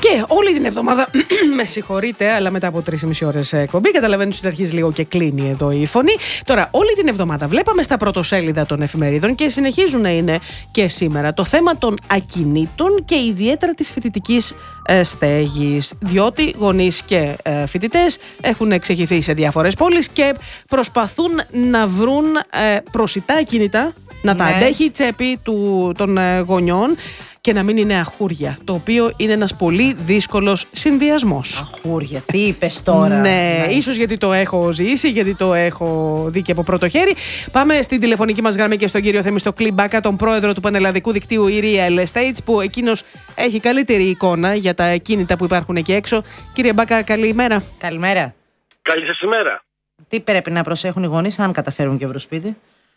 Και όλη την εβδομάδα, με συγχωρείτε, αλλά μετά από 3,5 ώρες εκπομπή, καταλαβαίνεις ότι αρχίζει λίγο και κλείνει εδώ η φωνή. Τώρα, όλη την εβδομάδα βλέπαμε στα πρωτοσέλιδα των εφημερίδων και συνεχίζουν να είναι και σήμερα το θέμα των ακινήτων και ιδιαίτερα της φοιτητικής στέγης. Διότι γονείς και φοιτητές έχουν εξεχηθεί σε διάφορες πόλεις και προσπαθούν να βρουν προσιτά ακίνητα, να τα αντέχει η τσέπη των γονιών και να μην είναι αχούρια, το οποίο είναι ένας πολύ δύσκολος συνδυασμός. Αχούρια, τι είπες τώρα? Ναι, ίσως γιατί το έχω ζήσει, γιατί το έχω δει και από πρώτο χέρι. Πάμε στην τηλεφωνική μας γραμμή και στον κύριο Θεμιστοκλή Μπάκα, τον πρόεδρο του πανελλαδικού δικτύου Real Estates, που εκείνος έχει καλύτερη εικόνα για τα ακίνητα που υπάρχουν εκεί έξω. Κύριε Μπάκα, καλημέρα. Καλημέρα. Καλή σας ημέρα. Τι πρέπει να προσέχουν οι γονείς αν καταφέρουν και βρουν σπίτι?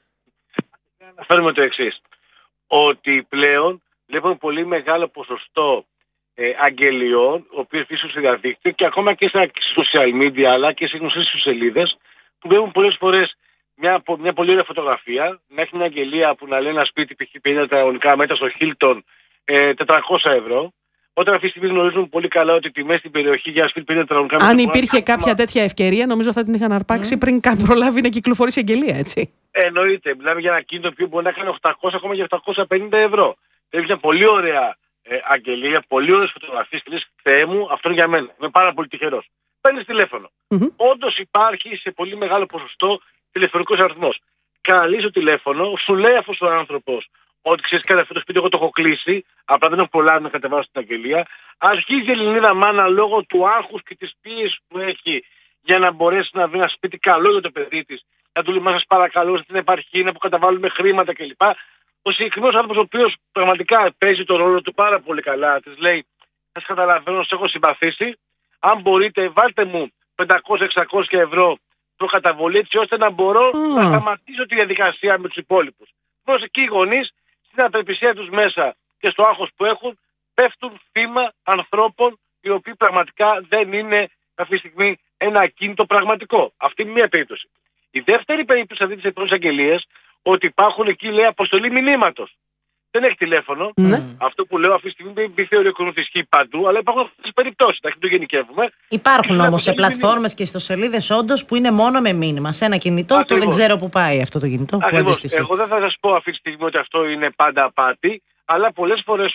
Να φέρουμε το εξής. Ότι πλέον βλέπουμε πολύ μεγάλο ποσοστό αγγελιών, οι οποίες βρίσκουν στο διαδίκτυο και ακόμα και στα social media αλλά και σε γνωστές σελίδες, που βλέπουν πολλές φορές μια πολύ ωραία φωτογραφία, να έχει μια αγγελία που να λέει ένα σπίτι π.χ. 50 τετραγωνικά μέτρα στο Hilton 400 ευρώ. Όταν αυτή τη στιγμή γνωρίζουν πολύ καλά ότι οι τιμές στην περιοχή για ένα σπίτι 50 τετραγωνικά μέτρα. Αν υπήρχε κάποια τέτοια ευκαιρία, νομίζω θα την είχαν αρπάξει πριν καν προλάβει να κυκλοφορήσει αγγελία, έτσι. Εννοείται. Μιλάμε για ένα κίνητο που μπορεί να κάνει 800 ακόμα και 750 ευρώ. Έχει μια πολύ ωραία αγγελία, πολύ ωραίες φωτογραφίες και λες, Θεέ μου, αυτό είναι για μένα. Είμαι πάρα πολύ τυχερός. Παίρνεις τηλέφωνο. Όντως υπάρχει σε πολύ μεγάλο ποσοστό τηλεφωνικός αριθμός. Καλείς το τηλέφωνο, σου λέει αυτός ο άνθρωπος ότι ξέρεις κάτι, αυτό το σπίτι εγώ το έχω κλείσει, απλά δεν έχω προλάβει να κατεβάσω την αγγελία. Αρχίζει η Ελληνίδα μάνα λόγω του άγχους και της πίεσης που έχει για να μπορέσει να βρει ένα σπίτι καλό για το παιδί της. Να του λέει, μα σας παρακαλώ, στην επαρχία να που καταβάλουμε χρήματα κλπ. Ο συγκεκριμένος άνθρωπος, ο οποίος πραγματικά παίζει τον ρόλο του πάρα πολύ καλά, της λέει: σας καταλαβαίνω, σε έχω συμπαθήσει. Αν μπορείτε, βάλτε μου 500-600 ευρώ προκαταβολή, έτσι ώστε να μπορώ να σταματήσω τη διαδικασία με τους υπόλοιπους. Προς εκεί οι γονείς, στην απελπισία τους μέσα και στο άγχος που έχουν, πέφτουν θύμα ανθρώπων οι οποίοι πραγματικά δεν είναι αυτή τη στιγμή ένα ακίνητο πραγματικό. Αυτή είναι μία περίπτωση. Η δεύτερη περίπτωση αυτή της πρώτης αγγελίας, ότι υπάρχουν εκεί, λέει, αποστολή μηνύματος. Δεν έχει τηλέφωνο. Αυτό που λέω αυτή τη στιγμή δεν θεωρεί ότι ισχύει παντού, αλλά υπάρχουν αυτές τις περιπτώσεις. Δεν το γενικεύουμε. Υπάρχουν όμως σε πλατφόρμες και ιστοσελίδες όντως που είναι μόνο με μήνυμα. Σε ένα κινητό που δεν ξέρω που πάει αυτό το κινητό. Εγώ δεν θα σας πω αυτή τη στιγμή ότι αυτό είναι πάντα απάτη, αλλά πολλές φορές